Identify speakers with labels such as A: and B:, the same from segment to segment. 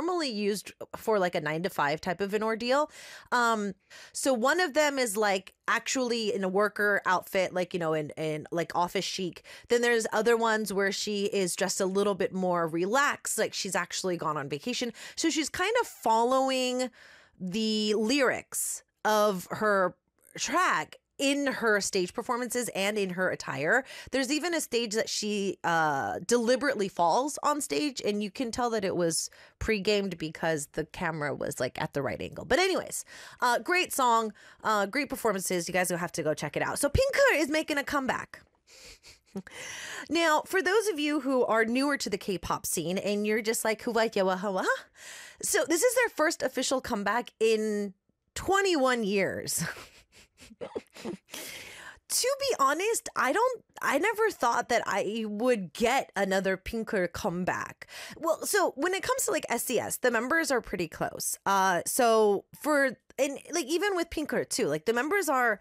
A: normally used for like a 9 to 5 type of an ordeal. So one of them is like actually in a worker outfit, like, in like office chic. Then there's other ones where she is dressed a little bit more relaxed, like she's actually gone on vacation. So she's kind of following the lyrics of her track in her stage performances and in her attire. There's even a stage that she deliberately falls on stage, and you can tell that it was pre-gamed because the camera was like at the right angle. But anyways, great song, great performances. You guys will have to go check it out. So Pinker is making a comeback. Now, for those of you who are newer to the K-pop scene and you're just like, so this is their first official comeback in 21 years. To be honest, I never thought that I would get another Pinker comeback. Well, so when it comes to like SES, the members are pretty close. And like even with Pinker too, like the members are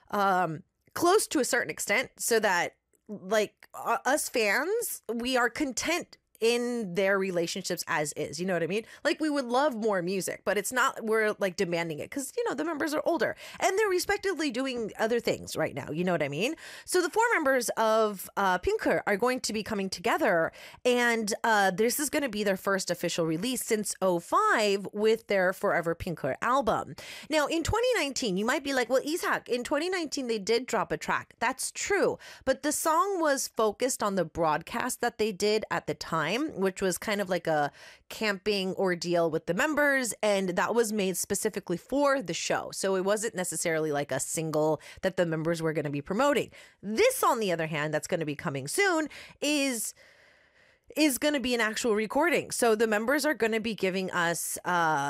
A: close to a certain extent, so that like us fans, we are content in their relationships as is. You know what I mean? Like we would love more music, but it's not, we're like demanding it because, the members are older and they're respectively doing other things right now. You know what I mean? So the 4 members of Pinker are going to be coming together, and this is going to be their first official release since '05 with their Forever Pinker album. Now in 2019, you might be like, well, Ishak, in 2019, they did drop a track. That's true. But the song was focused on the broadcast that they did at the time, which was kind of like a camping ordeal with the members, and that was made specifically for the show. So it wasn't necessarily like a single that the members were going to be promoting. This, on the other hand, that's going to be coming soon is going to be an actual recording. So the members are going to be giving us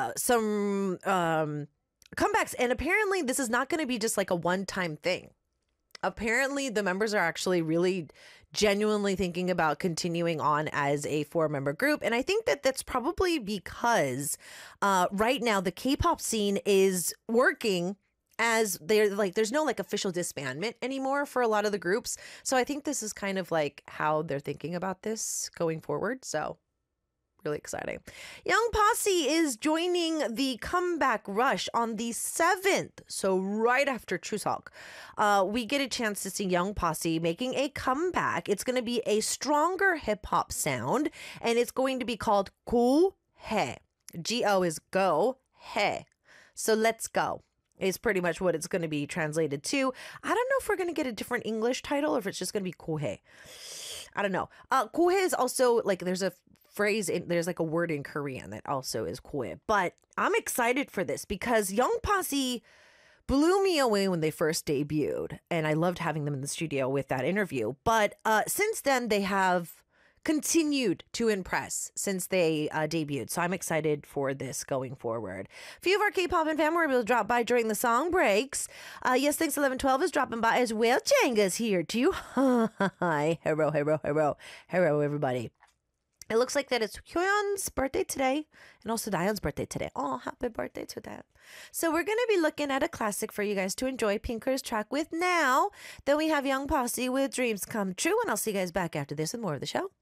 A: some comebacks, and apparently this is not going to be just like a one-time thing. Apparently, the members are actually really genuinely thinking about continuing on as a 4-member group. And I think that that's probably because right now the K-pop scene is working as they're like, there's no like official disbandment anymore for a lot of the groups. So I think this is kind of like how they're thinking about this going forward. So really exciting. Young Posse is joining the comeback rush on the 7th. So right after Chuseok, we get a chance to see Young Posse making a comeback. It's going to be a stronger hip hop sound, and it's going to be called Go He. Go is go, He. So let's go is pretty much what it's going to be translated to. I don't know if we're going to get a different English title or if it's just going to be Go He. I don't know. Go He is also like, there's a phrase, there's like a word in Korean that also is Go He. But I'm excited for this because Young Posse blew me away when they first debuted, and I loved having them in the studio with that interview. But since then, they have continued to impress since they debuted. So I'm excited for this going forward. A few of our K-pop and fan will drop by during the song breaks. Yes, Thanks 1112 is dropping by as well. Jenga's here too. Hi, hello, everybody. It looks like that it's Hyoyeon's birthday today and also Dayeon's birthday today. Oh, happy birthday to them. So we're going to be looking at a classic for you guys to enjoy Pinker's track with now. Then we have Young Posse with Dreams Come True, and I'll see you guys back after this with more of the show.